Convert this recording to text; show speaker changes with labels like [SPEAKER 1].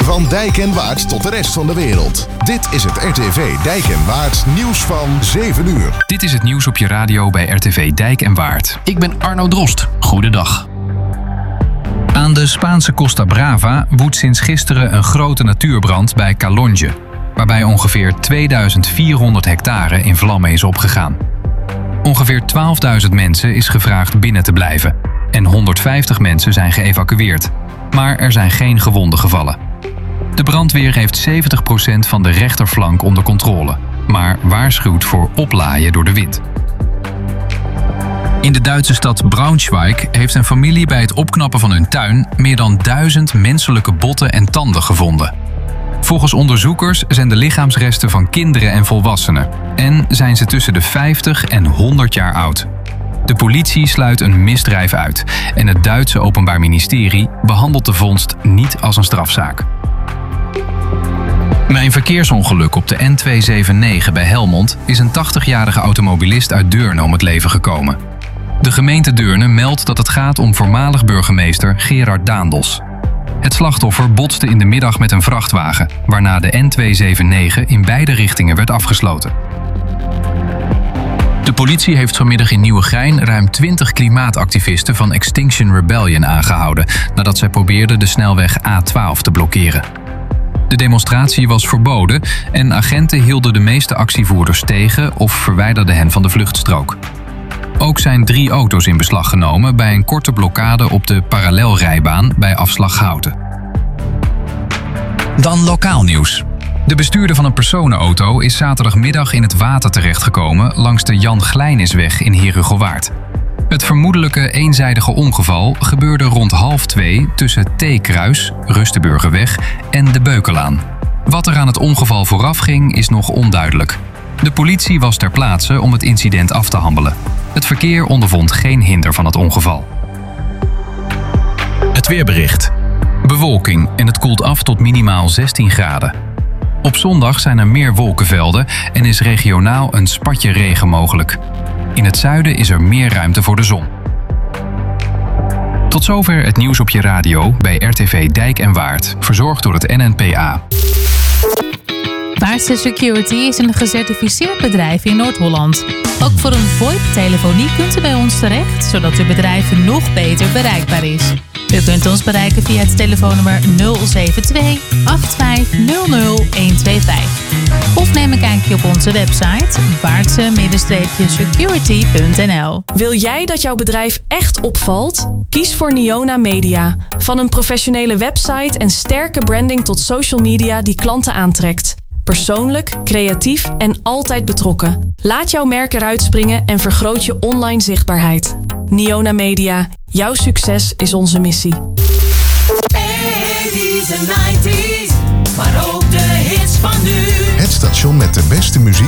[SPEAKER 1] Van Dijk en Waard tot de rest van de wereld. Dit is het RTV Dijk en Waard nieuws van 7 uur.
[SPEAKER 2] Dit is het nieuws op je radio bij RTV Dijk en Waard. Ik ben Arno Drost. Goedendag. Aan de Spaanse Costa Brava woedt sinds gisteren een grote natuurbrand bij Calonge, waarbij ongeveer 2400 hectare in vlammen is opgegaan. Ongeveer 12.000 mensen is gevraagd binnen te blijven en 150 mensen zijn geëvacueerd. Maar er zijn geen gewonden gevallen. De brandweer heeft 70% van de rechterflank onder controle, maar waarschuwt voor oplaaien door de wind. In de Duitse stad Braunschweig heeft een familie bij het opknappen van hun tuin meer dan 1000 menselijke botten en tanden gevonden. Volgens onderzoekers zijn de lichaamsresten van kinderen en volwassenen en zijn ze tussen de 50 en 100 jaar oud. De politie sluit een misdrijf uit en het Duitse Openbaar Ministerie behandelt de vondst niet als een strafzaak. Bij een verkeersongeluk op de N279 bij Helmond is een 80-jarige automobilist uit Deurne om het leven gekomen. De gemeente Deurne meldt dat het gaat om voormalig burgemeester Gerard Daendels. Het slachtoffer botste in de middag met een vrachtwagen, waarna de N279 in beide richtingen werd afgesloten. De politie heeft vanmiddag in Nieuwegein ruim 20 klimaatactivisten van Extinction Rebellion aangehouden, nadat zij probeerden de snelweg A12 te blokkeren. De demonstratie was verboden en agenten hielden de meeste actievoerders tegen of verwijderden hen van de vluchtstrook. Ook zijn 3 auto's in beslag genomen bij een korte blokkade op de parallelrijbaan bij afslag Houten. Dan lokaal nieuws. De bestuurder van een personenauto is zaterdagmiddag in het water terechtgekomen langs de Jan Glijnisweg in Herugelwaard. Het vermoedelijke eenzijdige ongeval gebeurde rond 1:30 tussen T-Kruis, Rustenburgerweg en de Beukelaan. Wat er aan het ongeval vooraf ging is nog onduidelijk. De politie was ter plaatse om het incident af te handelen. Het verkeer ondervond geen hinder van het ongeval. Het weerbericht. Bewolking en het koelt af tot minimaal 16 graden. Op zondag zijn er meer wolkenvelden en is regionaal een spatje regen mogelijk. In het zuiden is er meer ruimte voor de zon. Tot zover het nieuws op je radio bij RTV Dijk en Waard, verzorgd door het NNPA.
[SPEAKER 3] Waardse Security is een gecertificeerd bedrijf in Noord-Holland. Ook voor een VoIP-telefonie kunt u bij ons terecht, zodat uw bedrijf nog beter bereikbaar is. U kunt ons bereiken via het telefoonnummer 072 8500 125. Of neem een kijkje op onze website waardse-security.nl.
[SPEAKER 4] Wil jij dat jouw bedrijf echt opvalt? Kies voor Niona Media. Van een professionele website en sterke branding tot social media die klanten aantrekt. Persoonlijk, creatief en altijd betrokken. Laat jouw merk eruit springen en vergroot je online zichtbaarheid. Niona Media. Jouw succes is onze missie.
[SPEAKER 5] 80s en 90s, maar ook de hits van nu.
[SPEAKER 1] Het station met de beste muziek